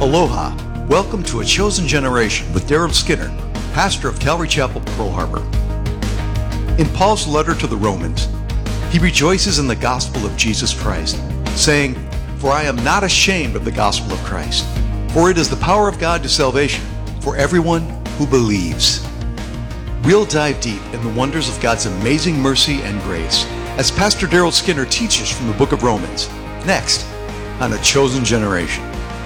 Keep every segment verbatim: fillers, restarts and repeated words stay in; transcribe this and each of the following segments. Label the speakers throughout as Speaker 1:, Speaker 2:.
Speaker 1: Aloha. Welcome to A Chosen Generation with Daryl Skinner, pastor of Calvary Chapel, Pearl Harbor. In Paul's letter to the Romans, he rejoices in the gospel of Jesus Christ, saying, "For I am not ashamed of the gospel of Christ, for it is the power of God to salvation for everyone who believes." We'll dive deep in the wonders of God's amazing mercy and grace as Pastor Daryl Skinner teaches from the book of Romans, next on A Chosen Generation.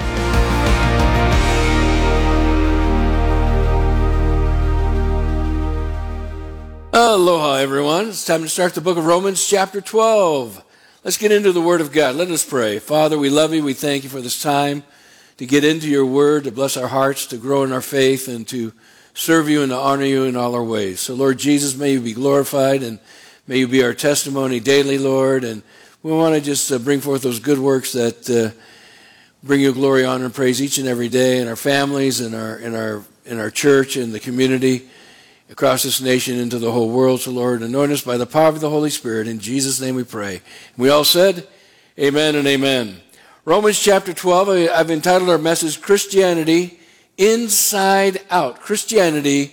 Speaker 2: Aloha, everyone. It's time to start the book of Romans, chapter twelve. Let's get into the Word of God. Let us pray. Father, we love you. We thank you for this time to get into your Word, to bless our hearts, to grow in our faith, and to serve you and to honor you in all our ways. So, Lord Jesus, may you be glorified, and may you be our testimony daily, Lord. And we want to just uh, bring forth those good works that uh, bring you glory, honor, and praise each and every day in our families, in our in our in our church, in the community, across this nation, into the whole world. So, Lord, anoint us by the power of the Holy Spirit. In Jesus' name we pray. And we all said, amen and amen. Romans chapter twelve, I've entitled our message, Christianity Inside Out. Christianity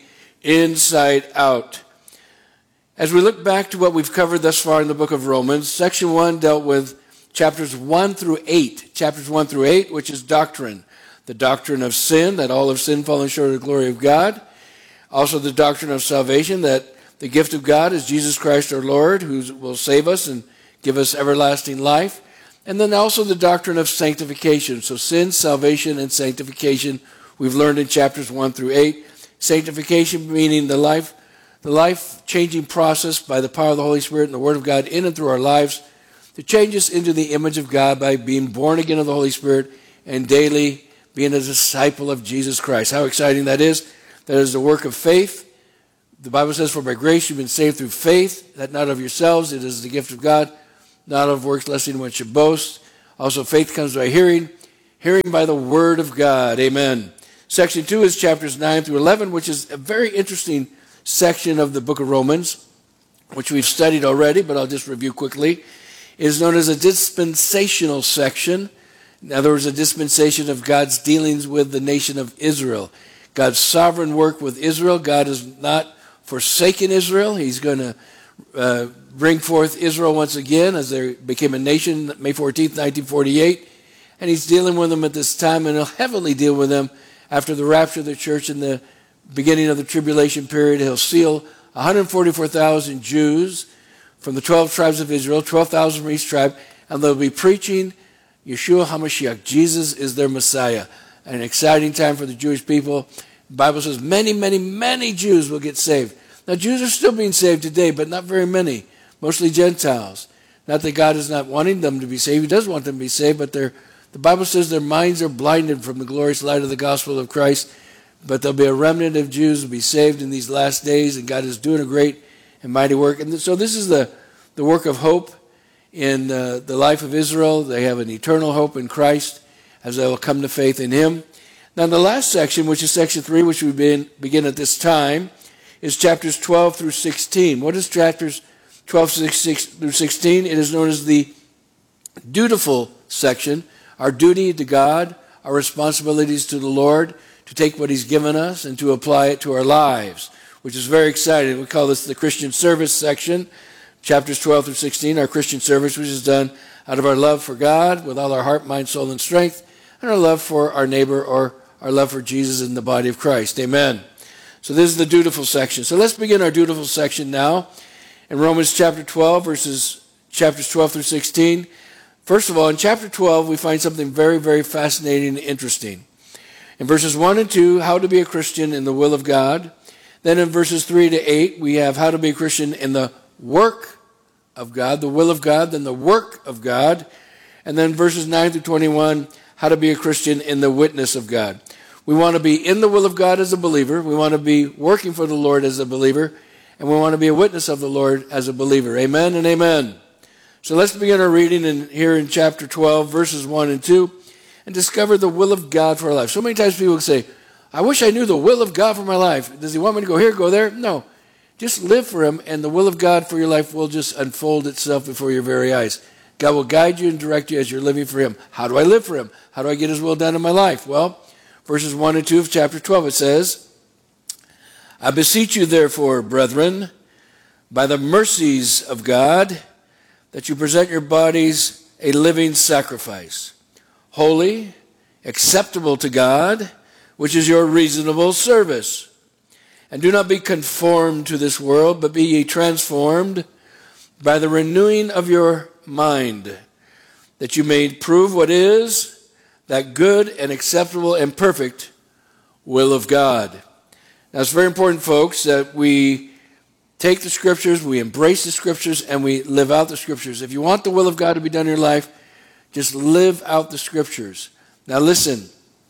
Speaker 2: Inside Out. As we look back to what we've covered thus far in the book of Romans, section one dealt with chapters one through eight. Chapters one through eight, which is doctrine. The doctrine of sin, that all have sinned, fallen short of the glory of God. Also the doctrine of salvation, that the gift of God is Jesus Christ our Lord, who will save us and give us everlasting life. And then also the doctrine of sanctification. So sin, salvation, and sanctification we've learned in chapters one through eight. Sanctification meaning the life, the life-changing process by the power of the Holy Spirit and the Word of God in and through our lives to change us into the image of God by being born again of the Holy Spirit and daily being a disciple of Jesus Christ. How exciting that is. That is the work of faith. The Bible says, "For by grace you've been saved through faith, that not of yourselves, it is the gift of God, not of works, lest anyone should boast." Also, faith comes by hearing, hearing by the word of God. Amen. Section two is chapters nine through eleven, which is a very interesting section of the book of Romans, which we've studied already, but I'll just review quickly. It is known as a dispensational section. In other words, a dispensation of God's dealings with the nation of Israel. God's sovereign work with Israel. God has not forsaken Israel. He's going to uh, bring forth Israel once again as they became a nation May fourteenth, nineteen forty-eight. And he's dealing with them at this time, and he'll heavily deal with them after the rapture of the church in the beginning of the tribulation period. He'll seal one hundred forty-four thousand Jews from the twelve tribes of Israel, twelve thousand from each tribe, and they'll be preaching Yeshua HaMashiach. Jesus is their Messiah. An exciting time for the Jewish people. The Bible says many, many, many Jews will get saved. Now, Jews are still being saved today, but not very many. Mostly Gentiles. Not that God is not wanting them to be saved. He does want them to be saved, but the Bible says their minds are blinded from the glorious light of the gospel of Christ. But there'll be a remnant of Jews who will be saved in these last days, and God is doing a great and mighty work. And so this is the, the work of hope in uh, the life of Israel. They have an eternal hope in Christ, as they will come to faith in him. Now, the last section, which is section three, which we begin, begin at this time, is chapters twelve through sixteen. What is chapters twelve through sixteen? It is known as the dutiful section, our duty to God, our responsibilities to the Lord, to take what he's given us and to apply it to our lives, which is very exciting. We call this the Christian service section, chapters twelve through sixteen, our Christian service, which is done out of our love for God with all our heart, mind, soul, and strength, and our love for our neighbor or our love for Jesus in the body of Christ. Amen. So this is the dutiful section. So let's begin our dutiful section now in Romans chapter twelve, verses chapters twelve through sixteen. First of all, in chapter twelve, we find something very, very fascinating and interesting. In verses one and two, how to be a Christian in the will of God. Then in verses three to eight, we have how to be a Christian in the work of God, the will of God, then the work of God. And then verses nine through twenty-one, how to be a Christian in the witness of God. We want to be in the will of God as a believer. We want to be working for the Lord as a believer. And we want to be a witness of the Lord as a believer. Amen and amen. So let's begin our reading in, here in chapter twelve, verses one and two, and discover the will of God for our life. So many times people say, I wish I knew the will of God for my life. Does he want me to go here, go there? No. Just live for him, and the will of God for your life will just unfold itself before your very eyes. God will guide you and direct you as you're living for him. How do I live for him? How do I get his will done in my life? Well, verses one and two of chapter twelve, it says, I beseech you therefore, brethren, by the mercies of God, that you present your bodies a living sacrifice, holy, acceptable to God, which is your reasonable service. And do not be conformed to this world, but be ye transformed by the renewing of your mind, that you may prove what is that good and acceptable and perfect will of God. Now it's very important, folks, that we take the Scriptures, we embrace the Scriptures, and we live out the Scriptures. If you want the will of God to be done in your life, just live out the Scriptures. Now listen,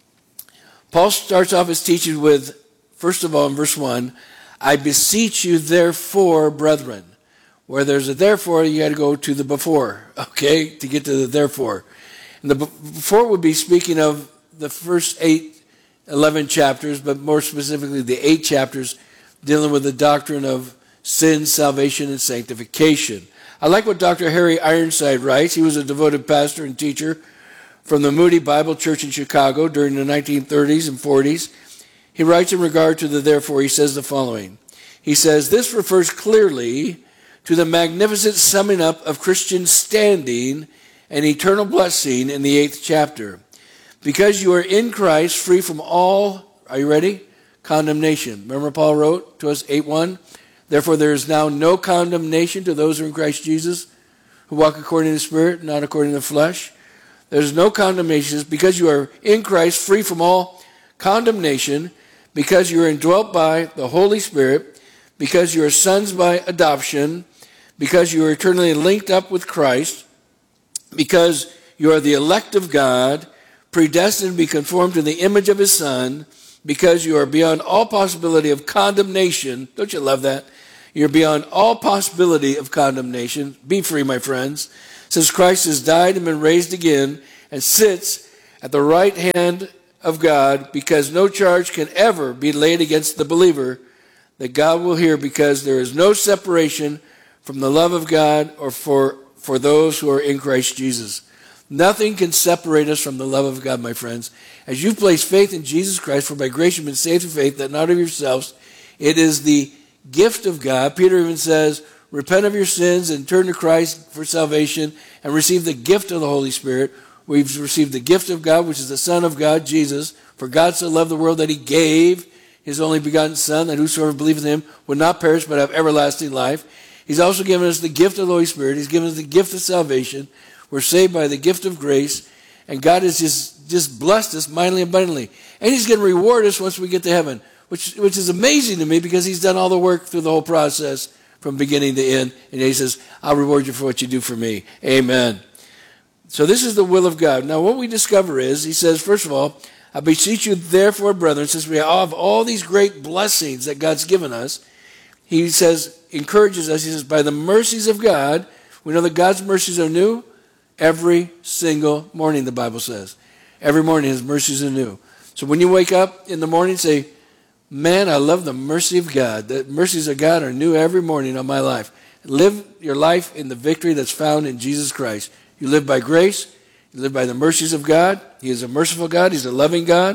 Speaker 2: Paul starts off his teaching with, first of all, in verse one, I beseech you therefore, brethren. Where there's a therefore, you got to go to the before, okay, to get to the therefore. And the before would be speaking of the first eight, eleven chapters, but more specifically the eight chapters dealing with the doctrine of sin, salvation, and sanctification. I like what Doctor Harry Ironside writes. He was a devoted pastor and teacher from the Moody Bible Church in Chicago during the nineteen thirties and forties. He writes in regard to the therefore, he says the following. He says, this refers clearly to the magnificent summing up of Christian standing and eternal blessing in the eighth chapter. Because you are in Christ, free from all, are you ready? Condemnation. Remember Paul wrote to us, eight one? Therefore there is now no condemnation to those who are in Christ Jesus, who walk according to the Spirit, not according to the flesh. There is no condemnation because you are in Christ, free from all condemnation, because you are indwelt by the Holy Spirit, because you are sons by adoption, because you are eternally linked up with Christ, because you are the elect of God, predestined to be conformed to the image of his Son, because you are beyond all possibility of condemnation. Don't you love that? You're beyond all possibility of condemnation. Be free, my friends. Since Christ has died and been raised again and sits at the right hand of God, because no charge can ever be laid against the believer, that God will hear, because there is no separation from the love of God or for, for those who are in Christ Jesus. Nothing can separate us from the love of God, my friends. As you've placed faith in Jesus Christ, for by grace you've been saved through faith, that not of yourselves, it is the gift of God. Peter even says, repent of your sins and turn to Christ for salvation and receive the gift of the Holy Spirit. We've received the gift of God, which is the Son of God, Jesus. For God so loved the world that he gave his only begotten Son, that whosoever believeth in him would not perish but have everlasting life. He's also given us the gift of the Holy Spirit. He's given us the gift of salvation. We're saved by the gift of grace. And God has just, just blessed us mightily abundantly. And he's going to reward us once we get to heaven, which, which is amazing to me because he's done all the work through the whole process from beginning to end. And he says, I'll reward you for what you do for me. Amen. So this is the will of God. Now what we discover is, he says, first of all, I beseech you therefore, brethren, since we have all these great blessings that God's given us, he says, encourages us, he says, by the mercies of God, we know that God's mercies are new every single morning, the Bible says. Every morning his mercies are new. So when you wake up in the morning, say, man, I love the mercy of God. The mercies of God are new every morning of my life. Live your life in the victory that's found in Jesus Christ. You live by grace. You live by the mercies of God. He is a merciful God. He's a loving God.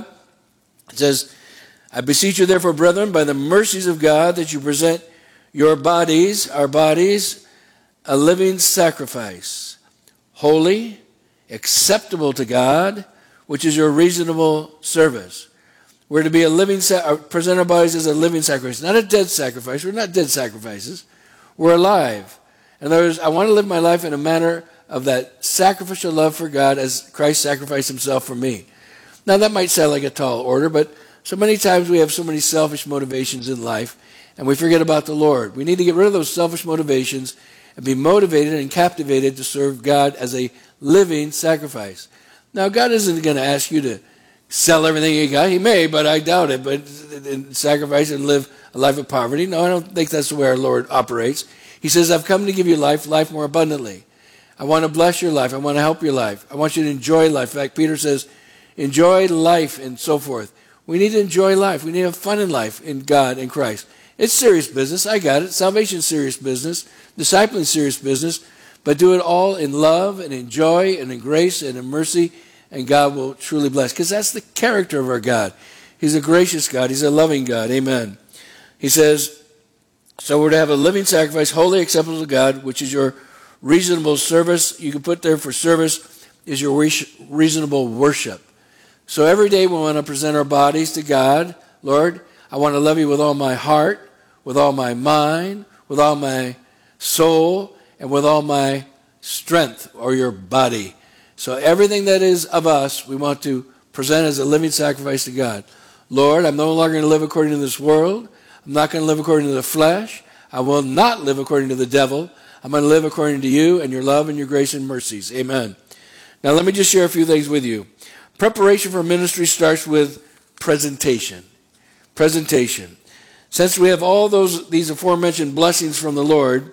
Speaker 2: It says, I beseech you therefore, brethren, by the mercies of God, that you present your bodies, our bodies, a living sacrifice, holy, acceptable to God, which is your reasonable service. We're to be a living, present our bodies as a living sacrifice, not a dead sacrifice. We're not dead sacrifices. We're alive. In other words, I want to live my life in a manner of that sacrificial love for God as Christ sacrificed himself for me. Now that might sound like a tall order, but so many times we have so many selfish motivations in life and we forget about the Lord. We need to get rid of those selfish motivations and be motivated and captivated to serve God as a living sacrifice. Now God isn't going to ask you to sell everything you got. He may, but I doubt it. But and sacrifice and live a life of poverty. No, I don't think that's the way our Lord operates. He says, I've come to give you life, life more abundantly. I want to bless your life. I want to help your life. I want you to enjoy life. In fact, Peter says, enjoy life and so forth. We need to enjoy life. We need to have fun in life in God and Christ. It's serious business. I got it. Salvation's serious business. Discipling serious business. but do it all in love and in joy and in grace and in mercy, and God will truly bless. Because that's the character of our God. He's a gracious God. He's a loving God. Amen. He says, so we're to have a living sacrifice, holy, acceptable to God, which is your reasonable service. You can put there for service is your reasonable worship. So every day we want to present our bodies to God. Lord, I want to love you with all my heart, with all my mind, with all my soul, and with all my strength, or your body. So everything that is of us, we want to present as a living sacrifice to God. Lord, I'm no longer going to live according to this world. I'm not going to live according to the flesh. I will not live according to the devil. I'm going to live according to you and your love and your grace and mercies. Amen. Now let me just share a few things with you. Preparation for ministry starts with presentation. Presentation. Since we have all those these aforementioned blessings from the Lord,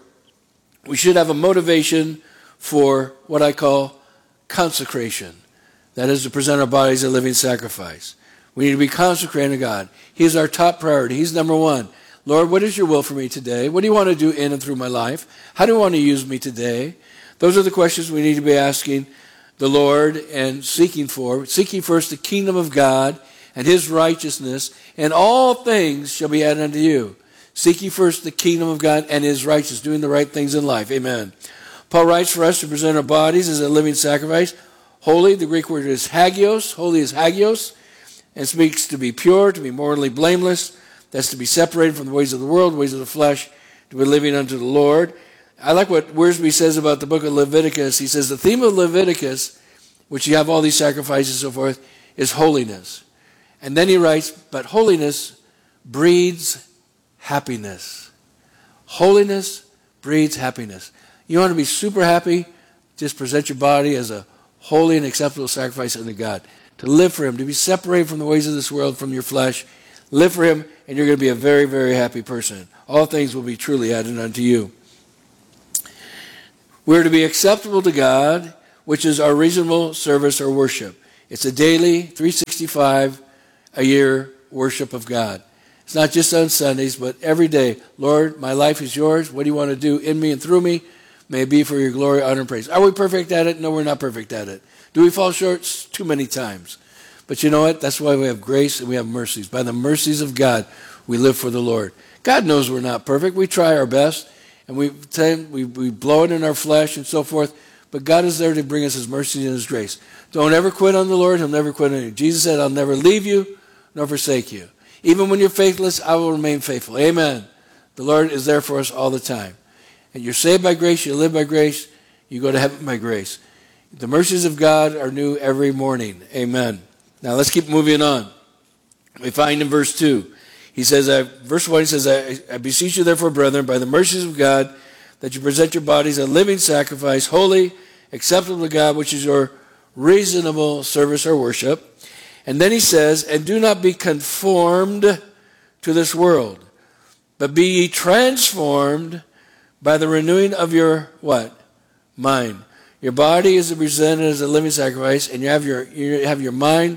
Speaker 2: we should have a motivation for what I call consecration. That is to present our bodies a living sacrifice. We need to be consecrated to God. He is our top priority. He's number one. Lord, what is your will for me today? What do you want to do in and through my life? How do you want to use me today? Those are the questions we need to be asking the Lord and seeking for. Seeking first the kingdom of God and his righteousness, and all things shall be added unto you. Seek ye first the kingdom of God and his righteousness, doing the right things in life. Amen. Paul writes for us to present our bodies as a living sacrifice. Holy, the Greek word is hagios. Holy is hagios. And speaks to be pure, to be morally blameless. That's to be separated from the ways of the world, ways of the flesh, to be living unto the Lord. I like what Wiersbe says about the book of Leviticus. He says the theme of Leviticus, which you have all these sacrifices and so forth, is holiness. And then he writes, but holiness breeds happiness. Holiness breeds happiness. You want to be super happy? Just present your body as a holy and acceptable sacrifice unto God. To live for him, to be separated from the ways of this world, from your flesh. Live for him, and you're going to be a very, very happy person. All things will be truly added unto you. We're to be acceptable to God, which is our reasonable service or worship. It's a daily, three sixty-five a year worship of God. It's not just on Sundays, but every day. Lord, my life is yours. What do you want to do in me and through me? May it be for your glory, honor, and praise. Are we perfect at it? No, we're not perfect at it. Do we fall short? Too many times. But you know what? That's why we have grace and we have mercies. By the mercies of God, we live for the Lord. God knows we're not perfect. We try our best, and we we, we blow it in our flesh and so forth. But God is there to bring us his mercy and his grace. Don't ever quit on the Lord. He'll never quit on you. Jesus said, I'll never leave you nor forsake you. Even when you're faithless, I will remain faithful. Amen. The Lord is there for us all the time. And you're saved by grace. You live by grace. You go to heaven by grace. The mercies of God are new every morning. Amen. Now let's keep moving on. We find in verse two. He says, uh, verse one, he says, I, I beseech you therefore, brethren, by the mercies of God, that you present your bodies a living sacrifice, holy, acceptable to God, which is your reasonable service or worship. And then he says, and do not be conformed to this world, but be ye transformed by the renewing of your, what? Mind. Your body is presented as a living sacrifice, and you have your, you have your mind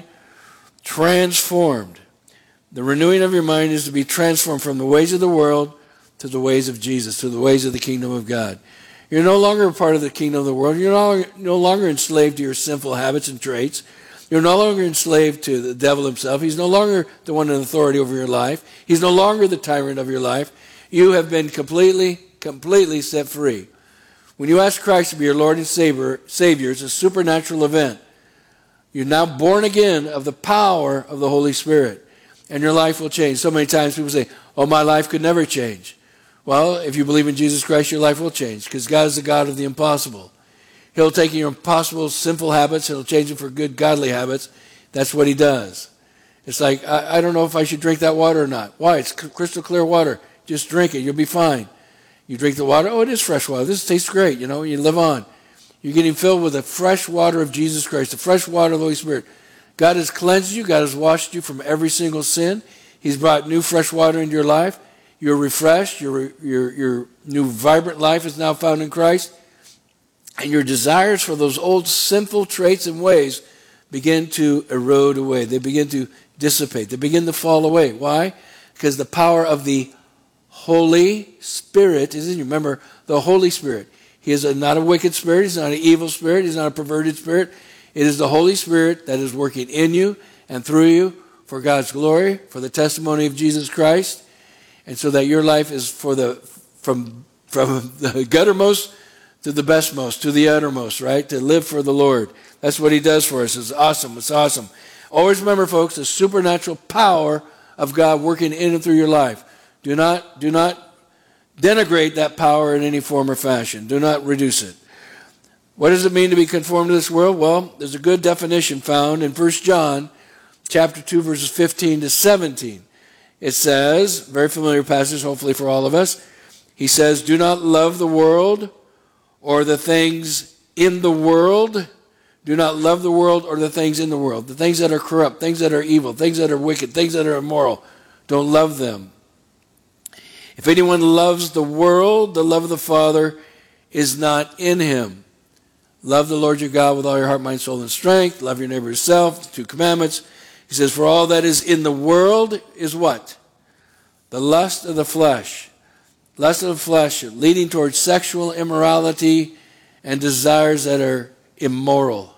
Speaker 2: transformed. The renewing of your mind is to be transformed from the ways of the world to the ways of Jesus, to the ways of the kingdom of God. You're no longer a part of the kingdom of the world. You're no, no longer enslaved to your sinful habits and traits. You're no longer enslaved to the devil himself. He's no longer the one in authority over your life. He's no longer the tyrant of your life. You have been completely, completely set free. When you ask Christ to be your Lord and Savior, Savior, it's a supernatural event. You're now born again of the power of the Holy Spirit, and your life will change. So many times people say, oh, my life could never change. Well, if you believe in Jesus Christ, your life will change, because God is the God of the impossible. He'll take your impossible, sinful habits, and he'll change them for good, godly habits. That's what he does. It's like, I, I don't know if I should drink that water or not. Why? It's crystal clear water. Just drink it. You'll be fine. You drink the water. Oh, it is fresh water. This tastes great. You know, you live on. You're getting filled with the fresh water of Jesus Christ, the fresh water of the Holy Spirit. God has cleansed you. God has washed you from every single sin. He's brought new fresh water into your life. You're refreshed. Your, your, your new vibrant life is now found in Christ. And your desires for those old sinful traits and ways begin to erode away. They begin to dissipate. They begin to fall away. Why? Because the power of the Holy Spirit is in you. Remember, the Holy Spirit. He is a, not a wicked spirit. He's not an evil spirit. He's not a perverted spirit. It is the Holy Spirit that is working in you and through you for God's glory, for the testimony of Jesus Christ, and so that your life is for the from from the guttermost to the bestmost, to the uttermost, right? To live for the Lord. That's what he does for us. It's awesome. It's awesome. Always remember, folks, the supernatural power of God working in and through your life. Do not, do not denigrate that power in any form or fashion. Do not reduce it. What does it mean to be conformed to this world? Well, there's a good definition found in First John chapter two, verses fifteen to seventeen. It says, very familiar passage, hopefully for all of us. He says, do not love the world or the things in the world. Do not love the world or the things in the world. The things that are corrupt, things that are evil, things that are wicked, things that are immoral. Don't love them. If anyone loves the world, the love of the Father is not in him. Love the Lord your God with all your heart, mind, soul, and strength. Love your neighbor as yourself. The two commandments. He says, for all that is in the world is what? The lust of the flesh. Lust of the flesh, leading towards sexual immorality and desires that are immoral.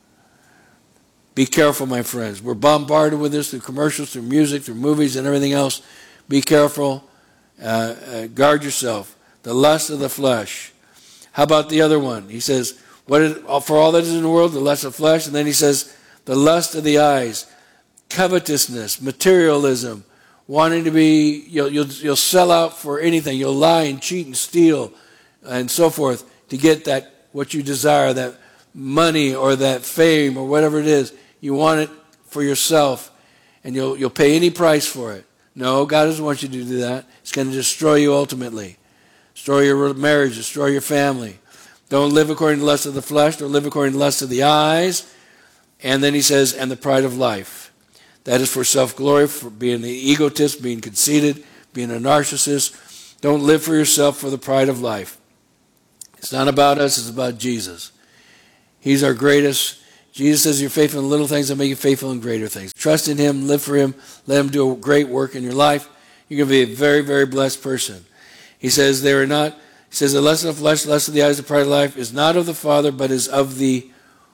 Speaker 2: Be careful, my friends. We're bombarded with this through commercials, through music, through movies, and everything else. Be careful. Uh, uh, guard yourself. The lust of the flesh. How about the other one? He says, "What is, for all that is in the world, the lust of the flesh." And then he says, the lust of the eyes, covetousness, materialism, wanting to be, you'll, you'll, you'll sell out for anything. You'll lie and cheat and steal and so forth to get that, what you desire, that money or that fame or whatever it is. You want it for yourself, and you'll, you'll pay any price for it. No, God doesn't want you to do that. It's going to destroy you ultimately. Destroy your marriage, destroy your family. Don't live according to the lust of the flesh. Don't live according to the lust of the eyes. And then he says, and the pride of life. That is for self-glory, for being an egotist, being conceited, being a narcissist. Don't live for yourself for the pride of life. It's not about us, it's about Jesus. He's our greatest. Jesus says you're faithful in little things, I'll make you faithful in greater things. Trust in him, live for him, let him do a great work in your life. You're going to be a very, very blessed person. He says they are not, he says the lust of the flesh, the lust of the eyes, the pride of life is not of the Father, but is of the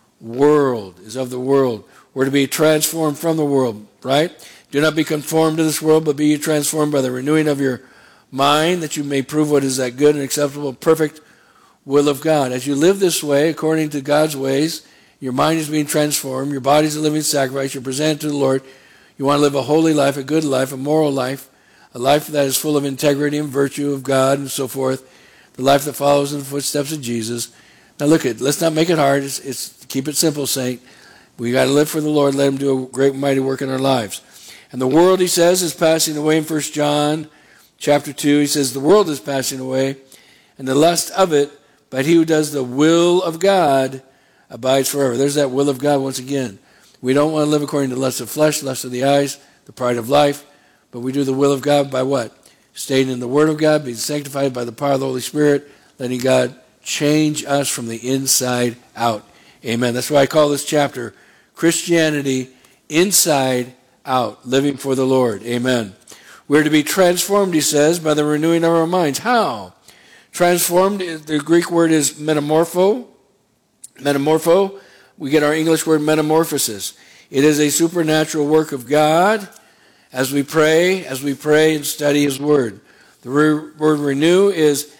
Speaker 2: world, is of the world. We're to be transformed from the world, right? Do not be conformed to this world, but be ye transformed by the renewing of your mind, that you may prove what is that good and acceptable, perfect will of God. As you live this way, according to God's ways, your mind is being transformed, your body is a living sacrifice, you're presented to the Lord. You want to live a holy life, a good life, a moral life, a life that is full of integrity and virtue of God and so forth, the life that follows in the footsteps of Jesus. Now look at, let's not make it hard. It's, it's keep it simple, saint. We got to live for the Lord. Let him do a great and mighty work in our lives. And the world, he says, is passing away in First John chapter two. He says the world is passing away and the lust of it, but he who does the will of God abides forever. There's that will of God once again. We don't want to live according to the lust of flesh, lust of the eyes, the pride of life, but we do the will of God by what? Staying in the Word of God, being sanctified by the power of the Holy Spirit, letting God change us from the inside out. Amen. That's why I call this chapter Christianity Inside Out, living for the Lord. Amen. We're to be transformed, he says, by the renewing of our minds. How? Transformed, the Greek word is metamorpho. Metamorpho, we get our English word metamorphosis. It is a supernatural work of God as we pray, as we pray and study his word. The word renew is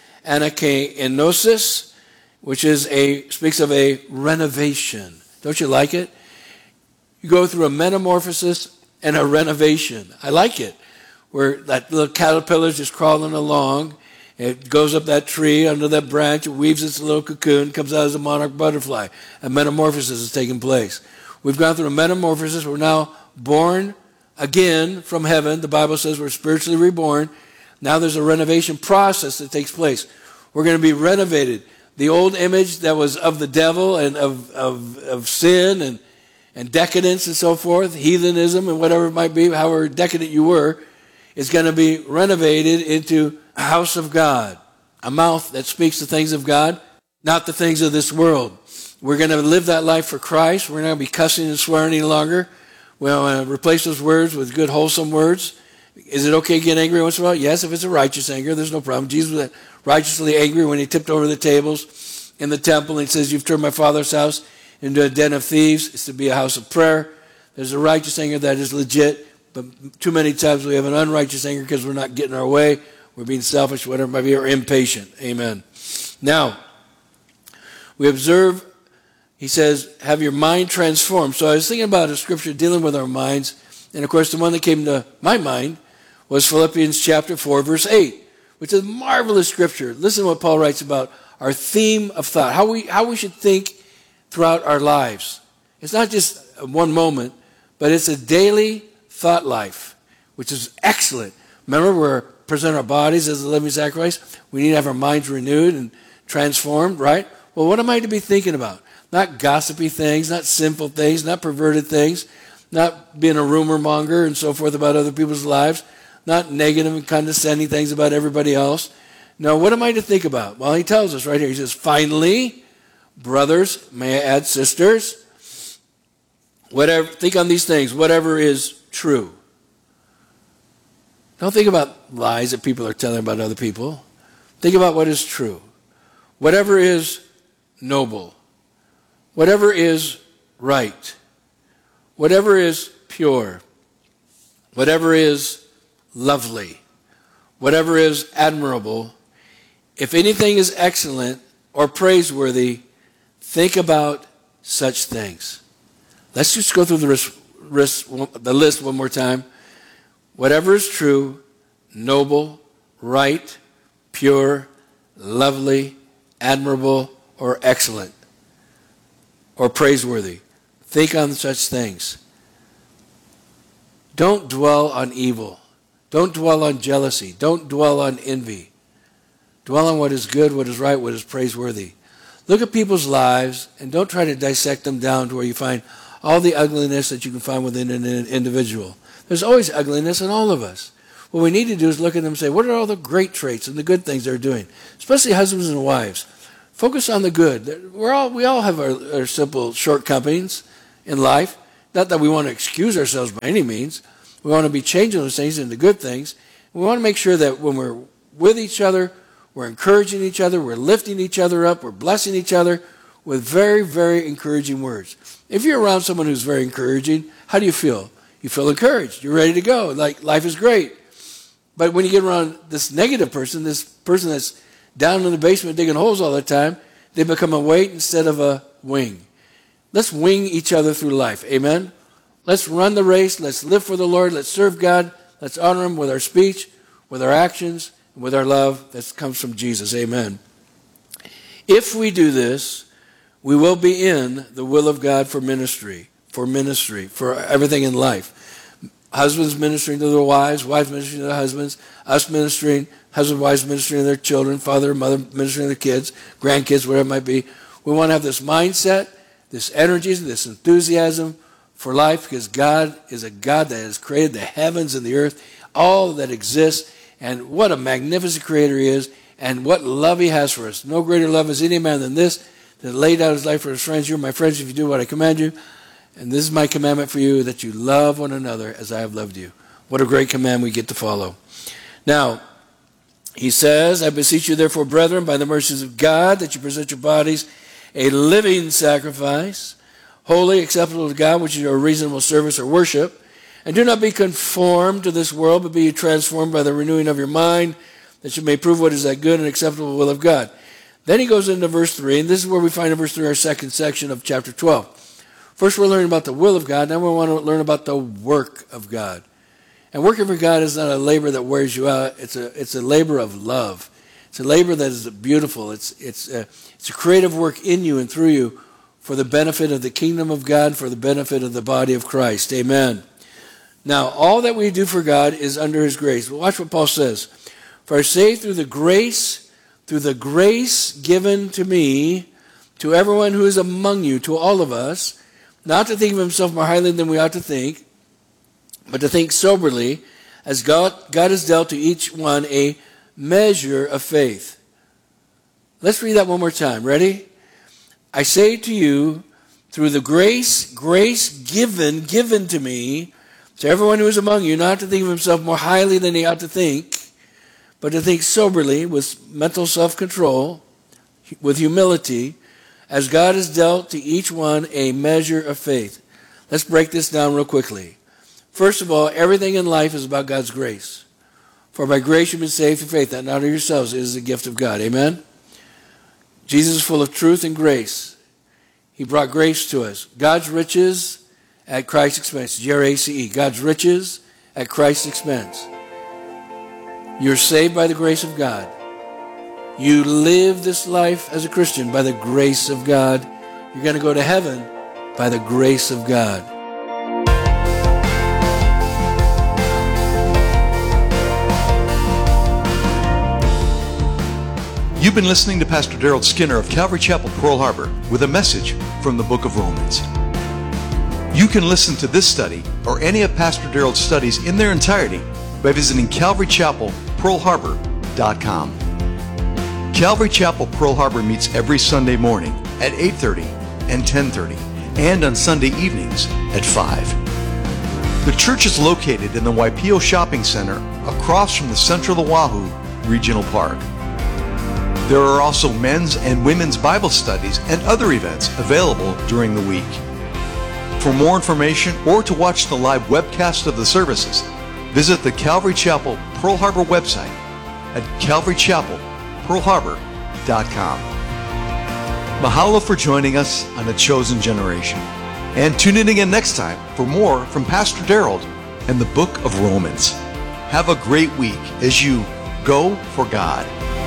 Speaker 2: anakenosis, which is a speaks of a renovation. Don't you like it? You go through a metamorphosis and a renovation. I like it. Where that little caterpillar is just crawling along. It goes up that tree, under that branch, it weaves its little cocoon, comes out as a monarch butterfly. A metamorphosis is taking place. We've gone through a metamorphosis. We're now born again from heaven. The Bible says we're spiritually reborn. Now there's a renovation process that takes place. We're going to be renovated. The old image that was of the devil and of, of, of sin and, and decadence and so forth, heathenism and whatever it might be, however decadent you were, is going to be renovated into a house of God, a mouth that speaks the things of God, not the things of this world. We're going to live that life for Christ. We're not going to be cussing and swearing any longer. We're going to replace those words with good, wholesome words. Is it okay to get angry once in a while? Yes, if it's a righteous anger, there's no problem. Jesus was a righteously angry when he tipped over the tables in the temple. And he says, you've turned my father's house into a den of thieves. It's to be a house of prayer. There's a righteous anger that is legit, but too many times we have an unrighteous anger because we're not getting our way. We're being selfish, whatever it might be, or impatient. Amen. Now, we observe, he says, have your mind transformed. So I was thinking about a scripture dealing with our minds, and of course the one that came to my mind was Philippians chapter four, verse eight, which is a marvelous scripture. Listen to what Paul writes about our theme of thought, how we, how we should think throughout our lives. It's not just one moment, but it's a daily thought life, which is excellent. Remember, we're present our bodies as a living sacrifice. We need to have our minds renewed and transformed, right? Well, what am I to be thinking about? Not gossipy things, not sinful things, not perverted things, not being a rumor monger and so forth about other people's lives, not negative and condescending things about everybody else. No, what am I to think about? Well, he tells us right here. He says, finally, brothers, may I add sisters, whatever, think on these things, whatever is true. Don't think about lies that people are telling about other people. Think about what is true. Whatever is noble. Whatever is right. Whatever is pure. Whatever is lovely. Whatever is admirable. If anything is excellent or praiseworthy, think about such things. Let's just go through the list, the list one more time. Whatever is true, noble, right, pure, lovely, admirable, or excellent, or praiseworthy. Think on such things. Don't dwell on evil. Don't dwell on jealousy. Don't dwell on envy. Dwell on what is good, what is right, what is praiseworthy. Look at people's lives and don't try to dissect them down to where you find all the ugliness that you can find within an individual. There's always ugliness in all of us. What we need to do is look at them and say, what are all the great traits and the good things they're doing? Especially husbands and wives. Focus on the good. We're all, we all have our, our simple shortcomings in life. Not that we want to excuse ourselves by any means. We want to be changing those things into good things. We want to make sure that when we're with each other, we're encouraging each other, we're lifting each other up, we're blessing each other with very, very encouraging words. If you're around someone who's very encouraging, how do you feel? You feel encouraged. You're ready to go. Like, life is great. But when you get around this negative person, this person that's down in the basement digging holes all the time, they become a weight instead of a wing. Let's wing each other through life. Amen? Let's run the race. Let's live for the Lord. Let's serve God. Let's honor Him with our speech, with our actions, and with our love that comes from Jesus. Amen. If we do this, we will be in the will of God for ministry, for ministry, for everything in life. Husbands ministering to their wives, wives ministering to their husbands, us ministering, husband, wives ministering to their children, father, mother ministering to their kids, grandkids, whatever it might be. We want to have this mindset, this energy, this enthusiasm for life, because God is a God that has created the heavens and the earth, all that exists, and what a magnificent creator He is, and what love He has for us. No greater love has any man than this, that laid out His life for His friends. You're my friends if you do what I command you. And this is my commandment for you, that you love one another as I have loved you. What a great command we get to follow. Now, he says, I beseech you therefore, brethren, by the mercies of God, that you present your bodies a living sacrifice, holy, acceptable to God, which is your reasonable service or worship. And do not be conformed to this world, but be you transformed by the renewing of your mind, that you may prove what is that good and acceptable will of God. Then he goes into verse three, and this is where we find in verse three our second section of chapter twelve. First we're learning about the will of God, now we want to learn about the work of God. And working for God is not a labor that wears you out, it's a, it's a labor of love. It's a labor that is beautiful. It's, it's, a, it's a creative work in you and through you for the benefit of the kingdom of God, for the benefit of the body of Christ. Amen. Now, all that we do for God is under His grace. Watch what Paul says. For I say through the grace, through the grace given to me, to everyone who is among you, to all of us, not to think of himself more highly than we ought to think, but to think soberly, as God, God has dealt to each one a measure of faith. Let's read that one more time. Ready? I say to you, through the grace, grace given, given to me, to everyone who is among you, not to think of himself more highly than he ought to think, but to think soberly with mental self-control, with humility, as God has dealt to each one a measure of faith. Let's break this down real quickly. First of all, everything in life is about God's grace. For by grace you've been saved through faith, that not of yourselves, it is the gift of God. Amen? Jesus is full of truth and grace. He brought grace to us. God's riches at Christ's expense. G R A C E. God's riches at Christ's expense. You're saved by the grace of God. You live this life as a Christian by the grace of God. You're going to go to heaven by the grace of God.
Speaker 1: You've been listening to Pastor Daryl Skinner of Calvary Chapel, Pearl Harbor, with a message from the book of Romans. You can listen to this study or any of Pastor Daryl's studies in their entirety by visiting calvary chapel pearl harbor dot com. Calvary Chapel, Pearl Harbor meets every Sunday morning at eight thirty and ten thirty, and on Sunday evenings at five. The church is located in the Waipio Shopping Center across from the Central Oahu Regional Park. There are also men's and women's Bible studies and other events available during the week. For more information or to watch the live webcast of the services, visit the Calvary Chapel Pearl Harbor website at calvary chapel pearl harbor dot com. Mahalo for joining us on The Chosen Generation. And tune in again next time for more from Pastor Daryl and the book of Romans. Have a great week as you go for God.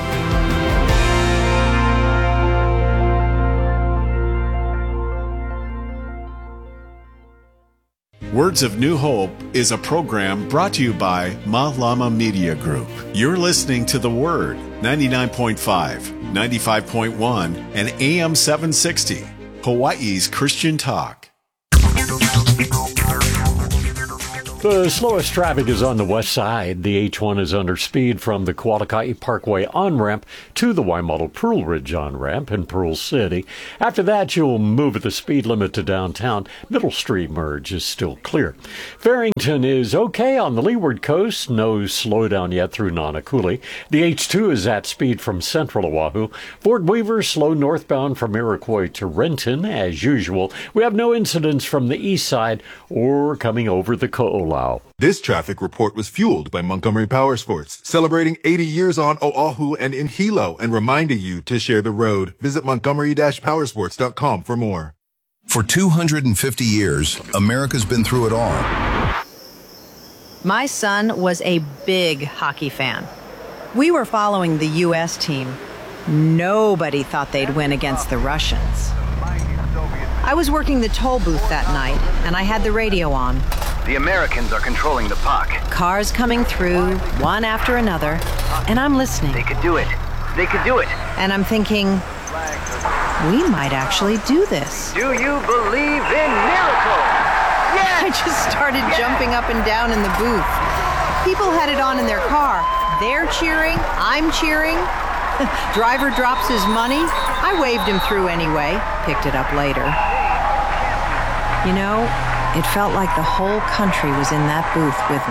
Speaker 3: Words of New Hope is a program brought to you by Malama Media Group. You're listening to The Word, ninety-nine point five, ninety-five point one, and A M seven sixty, Hawaii's Christian Talk.
Speaker 4: The slowest traffic is on the west side. The H one is under speed from the Kualakai Parkway on-ramp to the Waimalo Pearl Ridge on-ramp in Pearl City. After that, you'll move at the speed limit to downtown. Middle Street merge is still clear. Farrington is okay on the leeward coast. No slowdown yet through Nanakuli. The H two is at speed from central Oahu. Fort Weaver slow northbound from Iroquois to Renton as usual. We have no incidents from the east side or coming over the Ko'olau.
Speaker 5: This traffic report was fueled by Montgomery Power Sports, celebrating eighty years on Oahu and in Hilo and reminding you to share the road. Visit montgomery dash powersports dot com for more.
Speaker 6: For two hundred fifty years, America's been through it all.
Speaker 7: My son was a big hockey fan. We were following the U S team. Nobody thought they'd win against the Russians. I was working the toll booth that night, and I had the radio on.
Speaker 8: The Americans are controlling the puck.
Speaker 7: Cars coming through, one after another, and I'm listening.
Speaker 8: They could do it. They could do it.
Speaker 7: And I'm thinking, we might actually do this.
Speaker 8: Do you believe in miracles?
Speaker 7: Yeah! I just started yeah. jumping up and down in the booth. People had it on in their car. They're cheering, I'm cheering. Driver drops his money. I waved him through anyway, picked it up later. You know, it felt like the whole country was in that booth with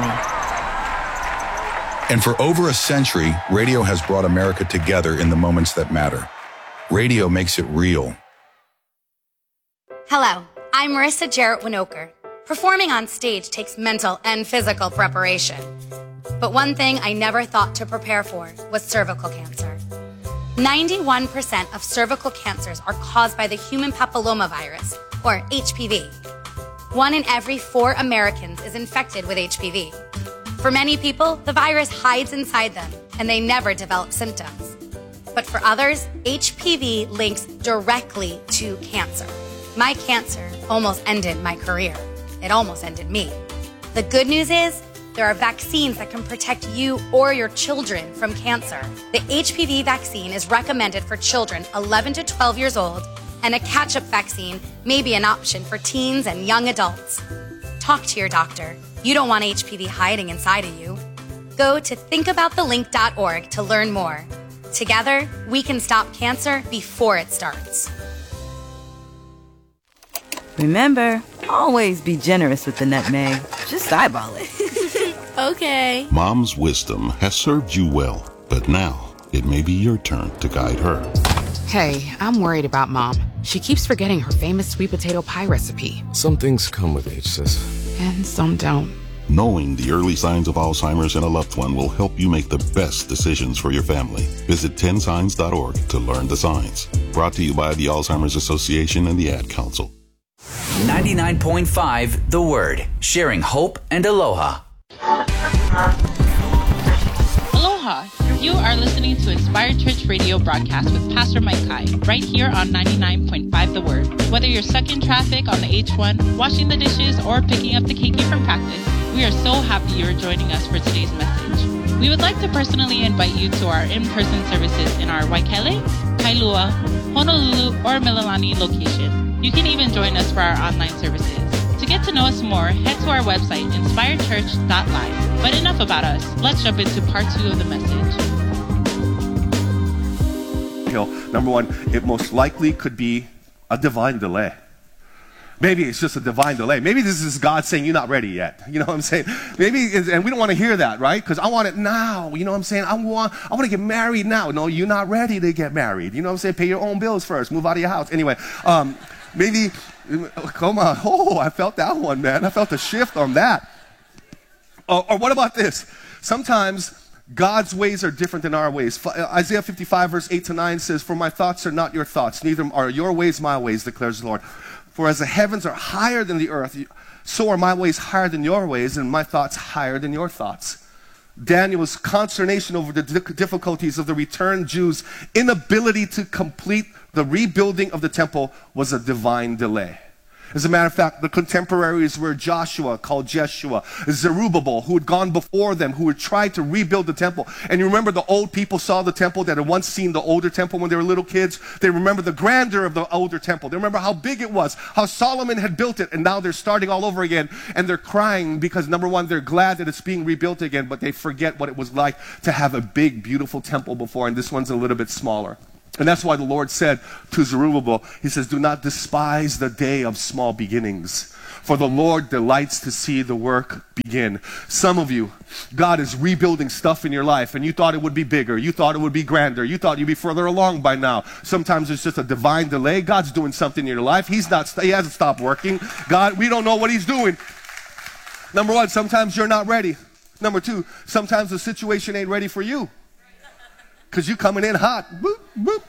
Speaker 7: me.
Speaker 6: And for over a century, radio has brought America together in the moments that matter. Radio makes it real.
Speaker 9: Hello, I'm Marissa Jarrett Winokur. Performing on stage takes mental and physical preparation. But one thing I never thought to prepare for was cervical cancer. ninety-one percent of cervical cancers are caused by the human papillomavirus, or H P V. One in every four Americans is infected with H P V. For many people, the virus hides inside them, and they never develop symptoms. But for others, H P V links directly to cancer. My cancer almost ended my career. It almost ended me. The good news is, there are vaccines that can protect you or your children from cancer. The H P V vaccine is recommended for children eleven to twelve years old, and a catch-up vaccine may be an option for teens and young adults. Talk to your doctor. You don't want H P V hiding inside of you. Go to think about the link dot org to learn more. Together, we can stop cancer before it starts.
Speaker 10: Remember, always be generous with the nutmeg. Just eyeball it.
Speaker 11: Okay.
Speaker 12: Mom's wisdom has served you well.
Speaker 11: But now, it may be your turn to guide her.
Speaker 12: Hey, I'm worried about Mom. She keeps forgetting her famous sweet potato pie recipe.
Speaker 13: Some things come with age, sis.
Speaker 12: And some don't.
Speaker 11: Knowing the early signs of Alzheimer's in a loved one will help you make the best decisions for your family. Visit ten signs dot org to learn the signs. Brought to you by the Alzheimer's Association and the Ad Council.
Speaker 14: ninety-nine point five The Word, sharing hope and aloha.
Speaker 15: Aloha. You are listening to Inspired Church Radio broadcast with Pastor Mike Kai, right here on ninety-nine point five The Word. Whether you're stuck in traffic on the H one, washing the dishes, or picking up the keiki from practice, we are so happy you're joining us for today's message. We would like to personally invite you to our in-person services in our Waikele, Kailua, Honolulu, or Mililani location. You can even join us for our online services. To get to know us more, head to our website, inspired church dot live. But enough about us. Let's jump into part two of the message.
Speaker 16: You know, number one, it most likely could be a divine delay. Maybe it's just a divine delay. Maybe this is God saying, you're not ready yet. You know what I'm saying? Maybe, it's, and we don't want to hear that, right? Because I want it now. You know what I'm saying? I want I want to get married now. No, you're not ready to get married. You know what I'm saying? Pay your own bills first. Move out of your house. Anyway, um, maybe, come on. Oh, I felt that one, man. I felt a shift on that. Or, or what about this? Sometimes God's ways are different than our ways. Isaiah fifty-five, verse eight to nine says, "For my thoughts are not your thoughts, neither are your ways my ways, declares the Lord. For as the heavens are higher than the earth, so are my ways higher than your ways, and my thoughts higher than your thoughts." Daniel's consternation over the difficulties of the returned Jews' inability to complete the rebuilding of the temple was a divine delay. As a matter of fact, the contemporaries were Joshua, called Jeshua, Zerubbabel, who had gone before them, who had tried to rebuild the temple. And you remember the old people saw the temple that had once seen the older temple when they were little kids. They remember the grandeur of the older temple. They remember how big it was, how Solomon had built it, and now they're starting all over again. And they're crying because, number one, they're glad that it's being rebuilt again, but they forget what it was like to have a big, beautiful temple before, and this one's a little bit smaller. And that's why the Lord said to Zerubbabel, he says, "Do not despise the day of small beginnings, for the Lord delights to see the work begin." Some of you, God is rebuilding stuff in your life, and you thought it would be bigger. You thought it would be grander. You thought you'd be further along by now. Sometimes it's just a divine delay. God's doing something in your life. He's not, he hasn't stopped working. God, we don't know what he's doing. Number one, sometimes you're not ready. Number two, sometimes the situation ain't ready for you. Because you're coming in hot. Boop, boop.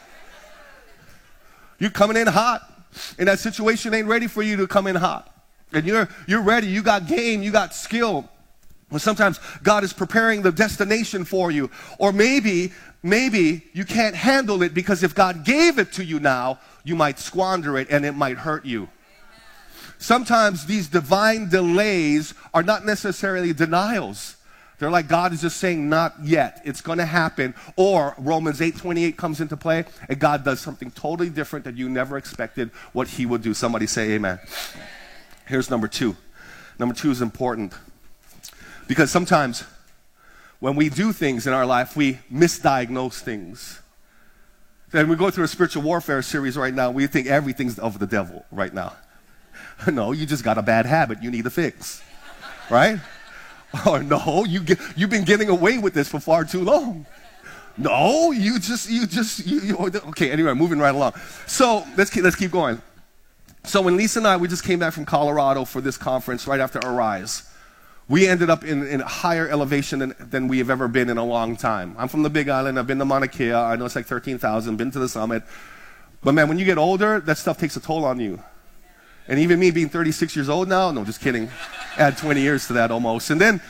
Speaker 16: You're coming in hot. And that situation ain't ready for you to come in hot. And you're, you're ready. You got game. You got skill. Well, sometimes God is preparing the destination for you. Or maybe, maybe you can't handle it because if God gave it to you now, you might squander it and it might hurt you. Sometimes these divine delays are not necessarily denials. They're like God is just saying, not yet. It's going to happen. Or Romans eight twenty-eight comes into play, and God does something totally different that you never expected what he would do. Somebody say amen. Here's number two. Number two is important. Because sometimes when we do things in our life, we misdiagnose things. And we go through a spiritual warfare series right now. We think everything's of the devil right now. No, you just got a bad habit you need to fix. Right? Or no, you get, you've been getting away with this for far too long. No, you just, you just, you, you, okay, anyway, moving right along. So let's keep, let's keep going. So when Lisa and I, we just came back from Colorado for this conference right after Arise. We ended up in, in a higher elevation than, than we have ever been in a long time. I'm from the Big Island. I've been to Mauna Kea. I know it's like thirteen thousand, been to the summit. But man, when you get older, that stuff takes a toll on you. And even me being thirty-six years old now, no, just kidding. Add twenty years to that almost. And then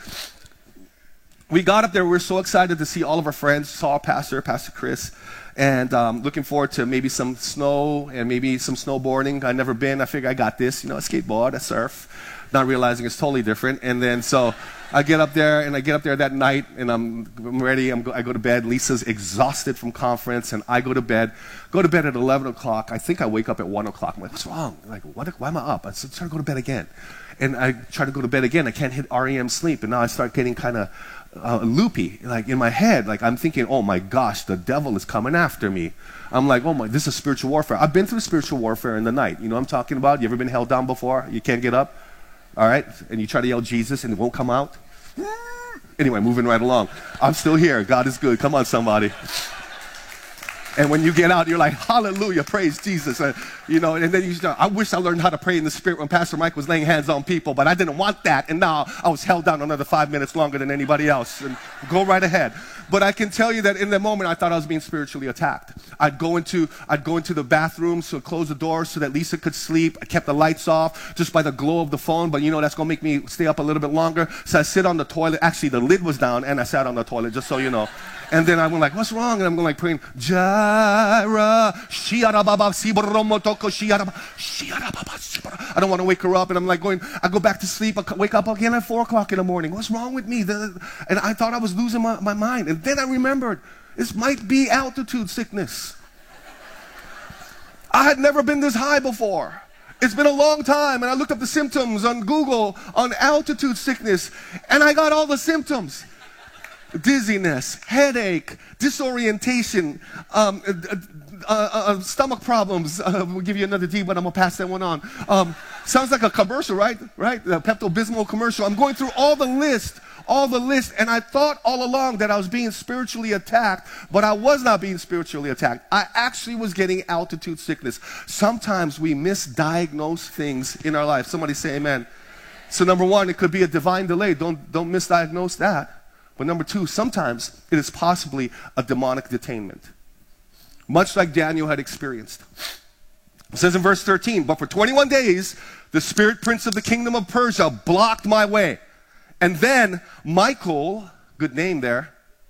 Speaker 16: we got up there. We were so excited to see all of our friends, saw our pastor, Pastor Chris, and um, looking forward to maybe some snow and maybe some snowboarding. I've never been. I figured I got this, you know, a skateboard, a surf, not realizing it's totally different. And then so I get up there, and I get up there that night, and I'm, I'm ready. I'm go, I go to bed. Lisa's exhausted from conference, and I go to bed. Go to bed at eleven o'clock. I think I wake up at one o'clock. I'm like, what's wrong? I'm like, what, why am I up? I said, try to go to bed again. And I try to go to bed again. I can't hit R E M sleep. And now I start getting kind of uh, loopy, like in my head. Like I'm thinking, oh my gosh, the devil is coming after me. I'm like, oh my, this is spiritual warfare. I've been through spiritual warfare in the night. You know what I'm talking about? You ever been held down before? You can't get up? All right? And you try to yell Jesus and it won't come out? Anyway, moving right along. I'm still here. God is good. Come on, somebody. And when you get out, you're like, hallelujah, praise Jesus. Uh, you know, and then you start, I wish I learned how to pray in the Spirit when Pastor Mike was laying hands on people, but I didn't want that. And now I was held down another five minutes longer than anybody else. And go right ahead. But I can tell you that in the moment, I thought I was being spiritually attacked. I'd go into, I'd go into the bathroom, so close the door so that Lisa could sleep. I kept the lights off just by the glow of the phone, but you know, that's going to make me stay up a little bit longer. So I sit on the toilet. Actually, the lid was down, and I sat on the toilet, just so you know. And then I went like, what's wrong? And I'm going like praying, Jireh, Shiarababa, Siboromotoko, Shiarababa, Shiarababa. I don't want to wake her up. And I'm like going, I go back to sleep. I wake up again at four o'clock in the morning. What's wrong with me? The, and I thought I was losing my, my mind. And then I remembered, this might be altitude sickness. I had never been this high before. It's been a long time. And I looked up the symptoms on Google on altitude sickness. And I got all the symptoms. Dizziness, headache, disorientation, um, uh, uh, uh, stomach problems. Uh, we'll give you another D, but I'm going to pass that one on. Um, sounds like a commercial, right? Right? The Pepto-Bismol commercial. I'm going through all the list, all the list, and I thought all along that I was being spiritually attacked, but I was not being spiritually attacked. I actually was getting altitude sickness. Sometimes we misdiagnose things in our life. Somebody say amen. So number one, it could be a divine delay. Don't, don't misdiagnose that. But number two, sometimes it is possibly a demonic detainment, much like Daniel had experienced. It says in verse thirteen, but for twenty-one days, the spirit prince of the kingdom of Persia blocked my way. And then Michael, good name there,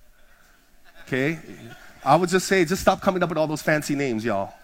Speaker 16: okay, I would just say, just stop coming up with all those fancy names, y'all.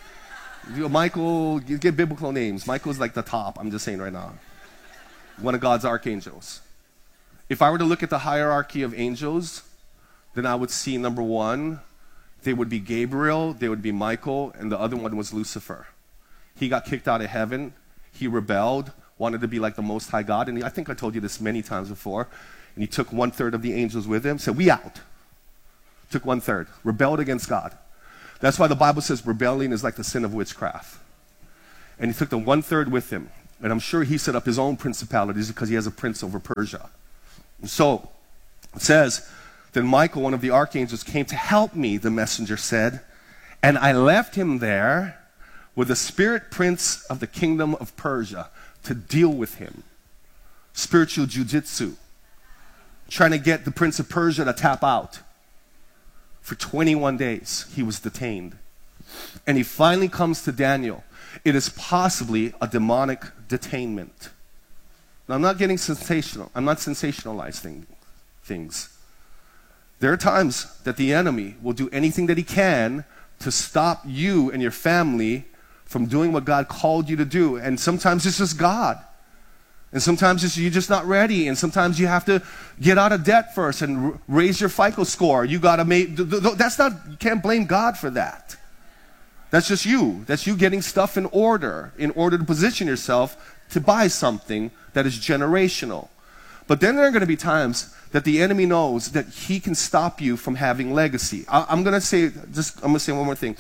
Speaker 16: Michael, you get biblical names. Michael's like the top, I'm just saying right now. One of God's archangels. If I were to look at the hierarchy of angels, then I would see number one, they would be Gabriel, they would be Michael, and the other one was Lucifer. He got kicked out of heaven. He rebelled, wanted to be like the Most High God. And he, I think I told you this many times before. And he took one third of the angels with him, said, we out. Took one third, rebelled against God. That's why the Bible says rebellion is like the sin of witchcraft. And he took the one third with him. And I'm sure he set up his own principalities because he has a prince over Persia. So, it says, then Michael, one of the archangels, came to help me, the messenger said, and I left him there with the spirit prince of the kingdom of Persia to deal with him. Spiritual jujitsu. Trying to get the prince of Persia to tap out. For twenty-one days, he was detained. And he finally comes to Daniel. It is possibly a demonic detainment. Now, I'm not getting sensational. I'm not sensationalizing things. There are times that the enemy will do anything that he can to stop you and your family from doing what God called you to do. And sometimes it's just God. And sometimes it's, you're just not ready. And sometimes you have to get out of debt first and r- raise your FICO score. You got to make, th- th- that's not, you can't blame God for that. That's just you. That's you getting stuff in order, in order to position yourself to buy something that is generational. But then there are going to be times that the enemy knows that he can stop you from having legacy. I, I'm going to say, just, I'm going to say one more thing.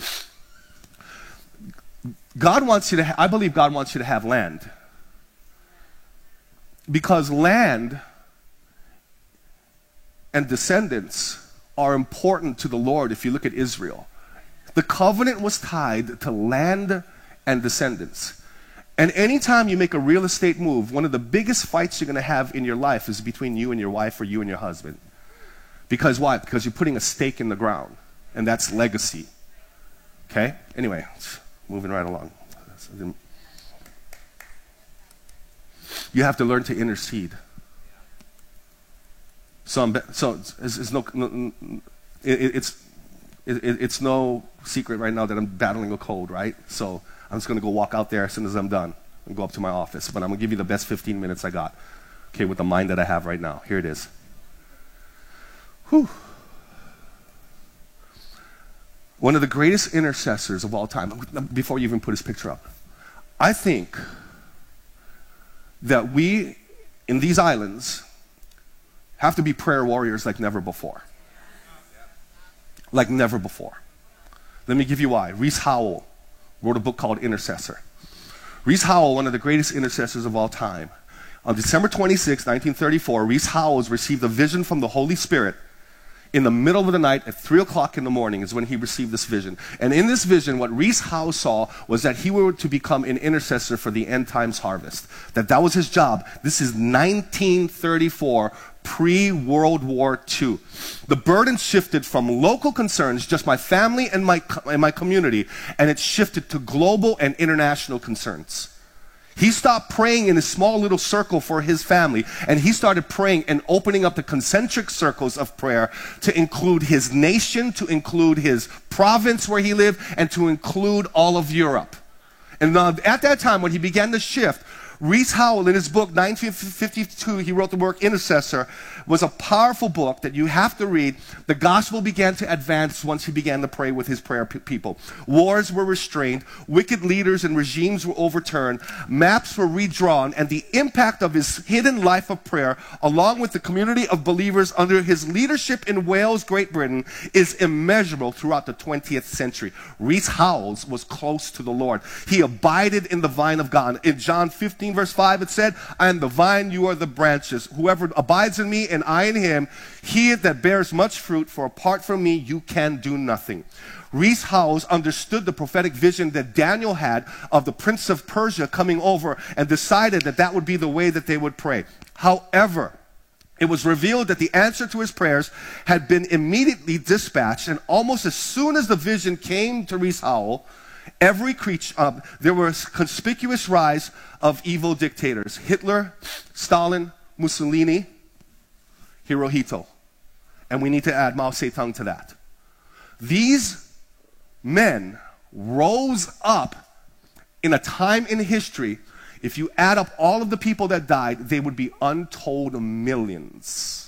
Speaker 16: God wants you to, ha- I believe God wants you to have land. Because land and descendants are important to the Lord if you look at Israel. The covenant was tied to land and descendants. And anytime you make a real estate move, one of the biggest fights you're going to have in your life is between you and your wife or you and your husband. Because why? Because you're putting a stake in the ground. And that's legacy. Okay? Anyway, moving right along. You have to learn to intercede. So, I'm, so it's, it's no, no it, it's it, it's no secret right now that I'm battling a cold, right? So I'm just going to go walk out there as soon as I'm done and go up to my office. But I'm going to give you the best fifteen minutes I got, okay, with the mind that I have right now. Here it is. Whew. One of the greatest intercessors of all time, before you even put his picture up, I think that we, in these islands, have to be prayer warriors like never before. Like never before. Let me give you why. Rees Howell wrote a book called Intercessor. Rees Howell, one of the greatest intercessors of all time, On December twenty-sixth, nineteen thirty-four, Rees Howells received a vision from the Holy Spirit. In the middle of the night at three o'clock in the morning is when he received this vision. And in this vision, what Rees Howells saw was that he were to become an intercessor for the end times harvest. That that was his job. This is nineteen thirty-four, pre-World War Two. The burden shifted from local concerns, just my family and my, and my community, and it shifted to global and international concerns. He stopped praying in a small little circle for his family, and he started praying and opening up the concentric circles of prayer to include his nation, to include his province where he lived, and to include all of Europe. And uh, at that time, when he began to shift, Rees Howells, in his book, nineteen fifty-two, he wrote the work Intercessor, was a powerful book that you have to read. The gospel began to advance once he began to pray with his prayer people. Wars were restrained, wicked leaders and regimes were overturned, maps were redrawn, and the impact of his hidden life of prayer, along with the community of believers under his leadership in Wales, Great Britain, is immeasurable throughout the twentieth century. Rees Howells was close to the Lord. He abided in the vine of God. In John fifteen, verse five, it said, I am the vine, you are the branches. Whoever abides in me and I in him, he that bears much fruit, for apart from me you can do nothing. Rees Howells understood the prophetic vision that Daniel had of the prince of Persia coming over and decided that that would be the way that they would pray. However, it was revealed that the answer to his prayers had been immediately dispatched, and almost as soon as the vision came to Rees Howells, every creature, uh, there was conspicuous rise of evil dictators. Hitler, Stalin, Mussolini, Hirohito. And we need to add Mao Zedong to that. These men rose up in a time in history. If you add up all of the people that died, they would be untold millions.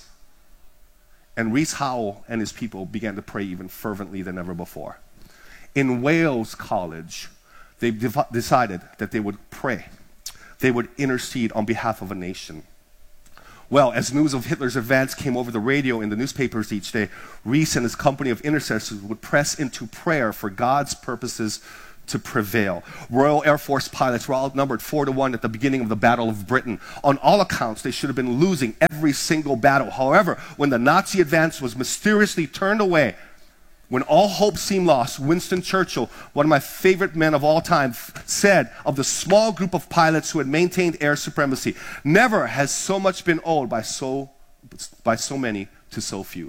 Speaker 16: And Rees Howells and his people began to pray even fervently than ever before. In Wales College, they decided that they would pray. They would intercede on behalf of a nation. Well, as news of Hitler's advance came over the radio in the newspapers each day, Rees and his company of intercessors would press into prayer for God's purposes to prevail. Royal Air Force pilots were outnumbered four to one at the beginning of the Battle of Britain. On all accounts, they should have been losing every single battle. However, when the Nazi advance was mysteriously turned away, when all hope seemed lost, Winston Churchill, one of my favorite men of all time, said of the small group of pilots who had maintained air supremacy, never has so much been owed by so, by so many to so few.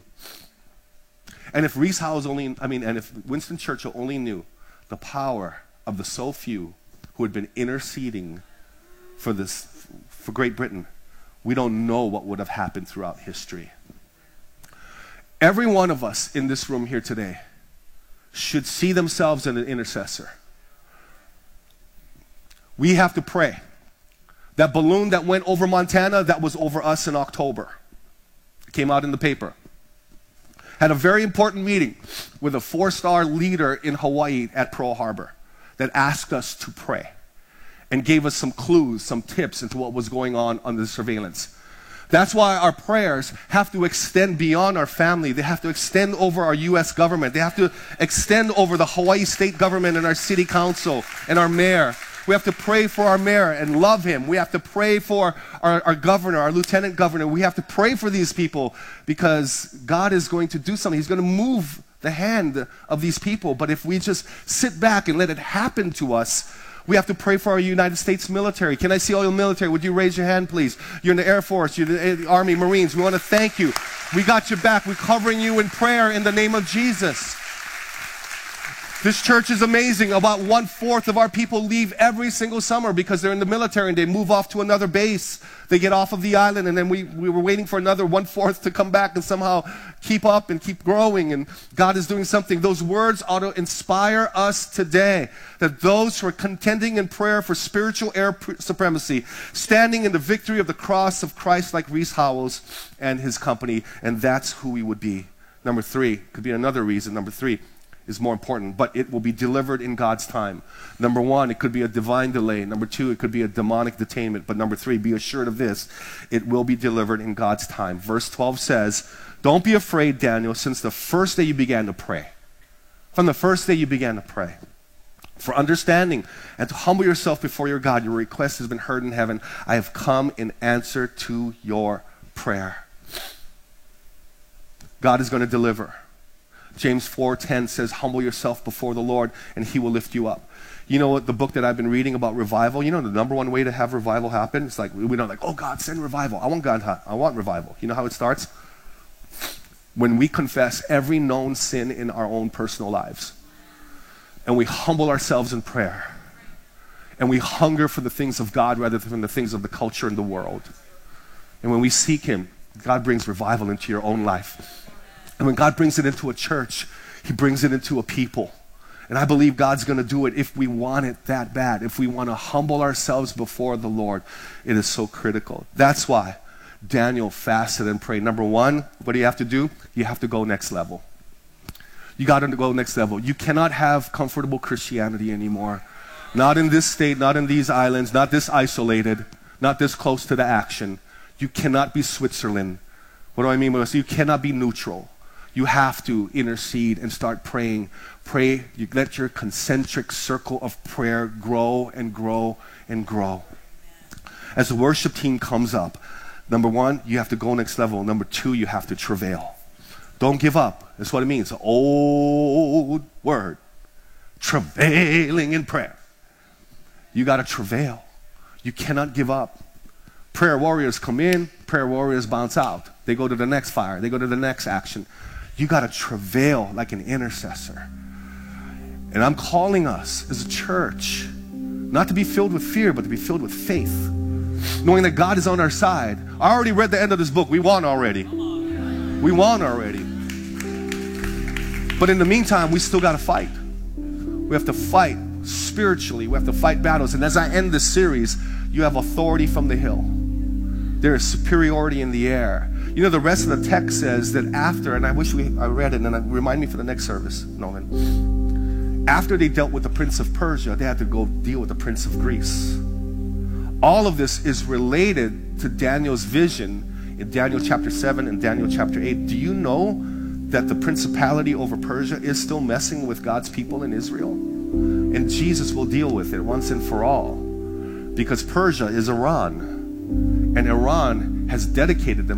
Speaker 16: And if Rees Howells only, I mean, and if Winston Churchill only knew the power of the so few who had been interceding for this, for Great Britain, we don't know what would have happened throughout history. Every one of us in this room here today should see themselves as an intercessor. We have to pray. That balloon that went over Montana, that was over us in October. It came out in the paper. Had a very important meeting with a four-star leader in Hawaii at Pearl Harbor that asked us to pray and gave us some clues, some tips into what was going on under the surveillance. That's why our prayers have to extend beyond our family. They have to extend over our U S government. They have to extend over the Hawaii state government and our city council and our mayor. We have to pray for our mayor and love him. We have to pray for our, our governor, our lieutenant governor. We have to pray for these people because God is going to do something. He's going to move the hand of these people. But if we just sit back and let it happen to us, we have to pray for our United States military. Can I see all your military? Would you raise your hand, please? You're in the Air Force, you're in the Army, Marines. We want to thank you. We got your back. We're covering you in prayer in the name of Jesus. This church is amazing. About one-fourth of our people leave every single summer because they're in the military and they move off to another base. They get off of the island, and then we, we were waiting for another one-fourth to come back and somehow keep up and keep growing, and God is doing something. Those words ought to inspire us today, that those who are contending in prayer for spiritual air supremacy, standing in the victory of the cross of Christ like Rees Howells and his company, and that's who we would be. Number three, could be another reason, number three, is more important, but it will be delivered in God's time. Number one, it could be a divine delay. Number two, it could be a demonic detainment. But number three, be assured of this, it will be delivered in God's time. Verse twelve says, don't be afraid, Daniel, since the first day you began to pray. From the first day you began to pray. for understanding, and to humble yourself before your God. Your request has been heard in heaven. I have come in answer to your prayer. God is going to deliver. James four ten says, humble yourself before the Lord and he will lift you up. You know what, the book that I've been reading about revival, you know the number one way to have revival happen? It's like, we don't like, oh God, send revival. I want God, I want revival. You know how it starts? When we confess every known sin in our own personal lives. And we humble ourselves in prayer. And we hunger for the things of God rather than the things of the culture and the world. And when we seek him, God brings revival into your own life. And when God brings it into a church, he brings it into a people. And I believe God's going to do it if we want it that bad. If we want to humble ourselves before the Lord, it is so critical. That's why Daniel fasted and prayed. Number one, what do you have to do? You have to go next level. You got to go next level. You cannot have comfortable Christianity anymore. Not in this state, not in these islands, not this isolated, not this close to the action. You cannot be Switzerland. What do I mean by this? You cannot be neutral. You have to intercede and start praying. Pray, you let your concentric circle of prayer grow and grow and grow. As the worship team comes up, number one, you have to go next level. Number two, you have to travail. Don't give up. That's what it means. It's an old word. Travailing in prayer. You got to travail. You cannot give up. Prayer warriors come in, prayer warriors bounce out. They go to the next fire. They go to the next action. You got to travail like an intercessor. And I'm calling us as a church not to be filled with fear, but to be filled with faith. Knowing that God is on our side. I already read the end of this book. We won already. We won already. But in the meantime, we still got to fight. We have to fight spiritually. We have to fight battles. And as I end this series, you have authority from the hill. There is superiority in the air. You know, the rest of the text says that after, and I wish we I read it, and it remind me for the next service, Nolan. After they dealt with the prince of Persia, they had to go deal with the prince of Greece. All of this is related to Daniel's vision in Daniel chapter seven and Daniel chapter eight. Do you know that the principality over Persia is still messing with God's people in Israel? And Jesus will deal with it once and for all. Because Persia is Iran. And Iran has dedicated them